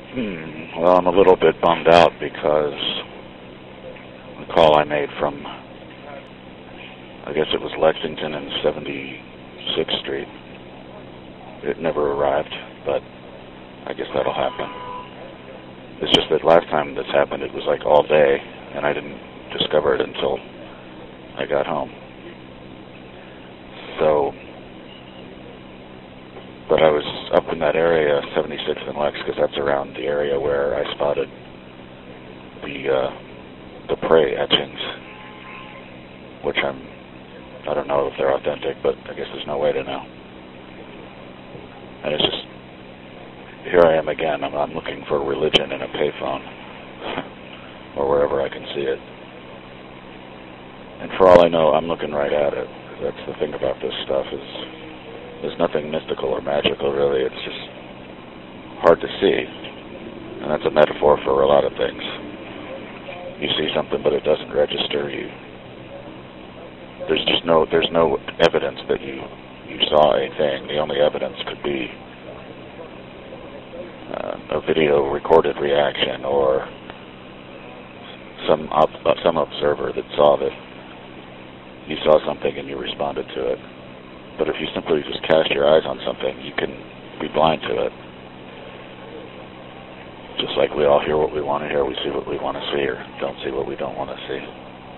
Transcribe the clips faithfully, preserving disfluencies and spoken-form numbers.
Hmm. Well, I'm a little bit bummed out because the call I made from, I guess it was Lexington and seventy-sixth Street, it never arrived, but I guess that'll happen. It's just that last time this happened, it was like all day, and I didn't discover it until I got home. So, but I was up in that area, seventy-sixth and Lex, because that's around the area where I spotted the uh, the prey etchings, which I'm, I don't know if they're authentic, but I guess there's no way to know. And it's just, here I am again. I'm, I'm looking for religion in a payphone, or wherever I can see it. And for all I know, I'm looking right at it. That's the thing about this stuff, is there's nothing mystical or magical, really. It's just hard to see. And that's a metaphor for a lot of things. You see something, but it doesn't register. You, there's just no, there's no evidence that you, you saw a thing. The only evidence could be uh, a video recorded reaction, or some op uh, some observer that saw that you saw something and you responded to it. But if you simply just cast your eyes on something, you can be blind to it. Just like we all hear what we want to hear, we see what we want to see, or don't see what we don't want to see.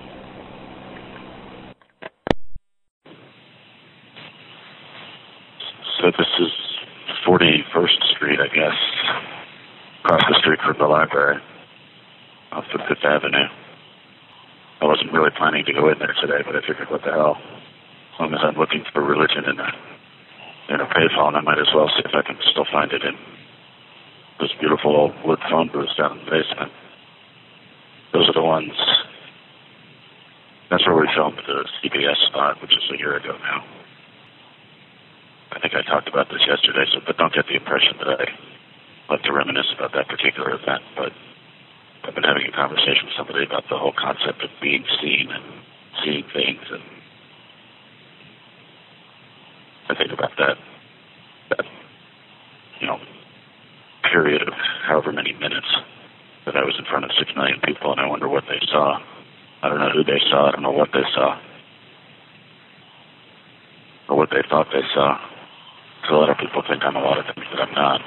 So this is forty-first Street, I guess, across the street from the library, off of Fifth Avenue. I wasn't really planning to go in there today, but I figured, what the hell? As long as I'm looking for religion in a, in a payphone, I might as well see if I can still find it in those beautiful old wood phone booths down in the basement. Those are the ones, that's where we filmed the C B S spot, which is a year ago now. I think I talked about this yesterday, so but don't get the impression that I like to reminisce about that particular event, but I've been having a conversation with somebody about the whole concept of being seen and seeing things, and I think about that, that, you know, period of however many minutes that I was in front of six million people, and I wonder what they saw. I don't know who they saw, I don't know what they saw, or what they thought they saw. So a lot of people think I'm a lot of things that I'm not.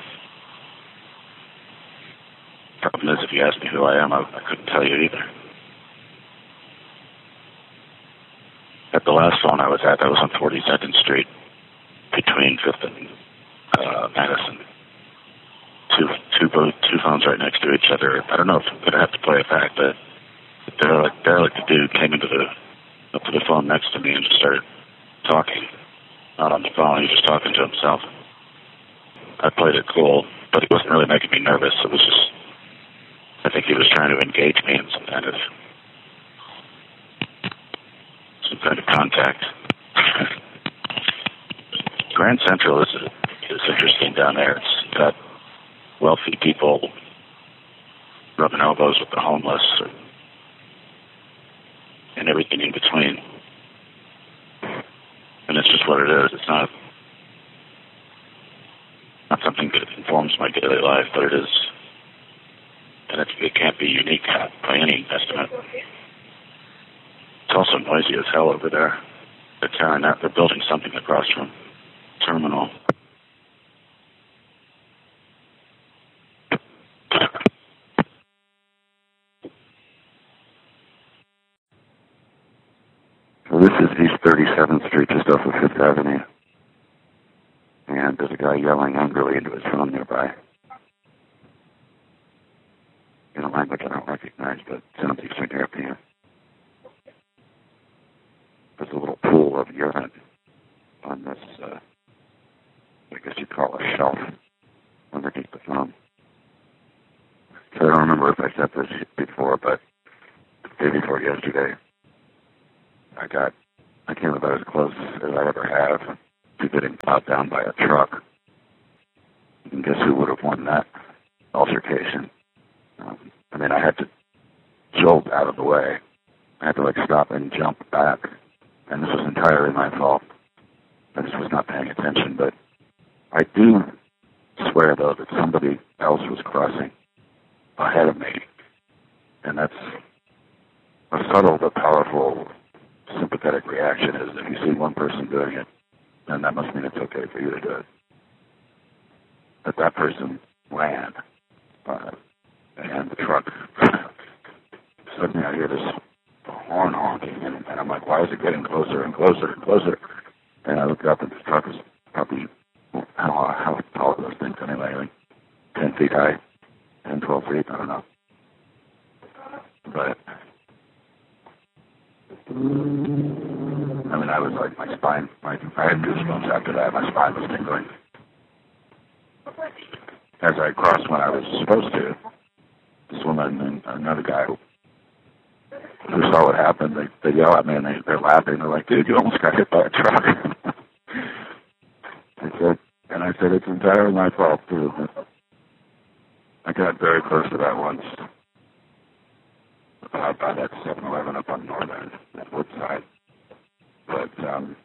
Problem is, if you ask me who I am, I, I couldn't tell you either. At the last phone I was at, I was on forty-second Street, between Fifth and uh, Madison. Two, two, two phones right next to each other. I don't know if I'm going to have to play it back, but the derelict, derelict dude came into the, up to the phone next to me and just started talking. Not on the phone, he was just talking to himself. I played it cool, but it wasn't really making me nervous. It was just, I think he was trying to engage me in some kind of, some kind of contact. Grand Central is, is interesting down there. It's got wealthy people rubbing elbows with the homeless, or, and everything in between. And it's just what it is. It's not not something that informs my daily life, but it is, and it, it can't be unique by any estimate. It's also noisy as hell over there. They're tearing out, they're building something across from Terminal. So this is East thirty-seventh Street, just off of Fifth Avenue. And there's a guy yelling angrily into his phone nearby, in a language I don't recognize, but sounds Eastern European. There's a little pool of urine on this, uh, I guess you'd call it a shelf, underneath the phone. So I don't remember if I said this before, but the day before yesterday, I got, I came about as close as I ever have to getting plowed down by a truck. And guess who would have won that altercation? Um, I mean, I had to jolt out of the way. I had to, like, stop and jump back. And this was entirely my fault. I just was not paying attention. But I do swear, though, that somebody else was crossing ahead of me. And that's a subtle but powerful sympathetic reaction is if you see one person doing it, then that must mean it's okay for you to do it. But that person ran, uh, and the truck, suddenly I hear this horn honking, and, and I'm like, why is it getting closer and closer and closer? And I look up, and the truck is probably, how, how tall are those things anyway, like ten feet high, ten, twelve feet, I don't know. But, I mean, I was like, my spine, my, I had goosebumps after that, my spine was tingling. As I crossed when I was supposed to, this woman and another guy who, who saw what happened, they, they yell at me and they, they're laughing. They're like, dude, you almost got hit by a truck. I said, and I said, it's entirely my fault, too. I got very close to that once, uh, by that seven eleven up on Northern, that Woodside. But, um,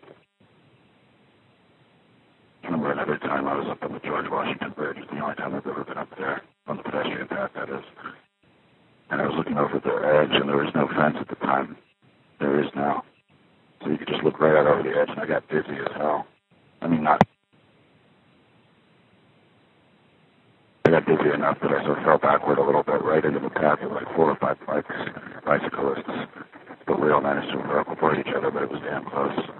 I remember another time I was up on the George Washington Bridge. It's the only time I've ever been up there, on the pedestrian path, that is. And I was looking over the edge, and there was no fence at the time. There is now. So you could just look right out over the edge, and I got dizzy as hell. I mean, not... I got dizzy enough that I sort of fell backward a little bit right into the path of like four or five bikes, bicyclists. But we all managed to avoid each other, but it was damn close.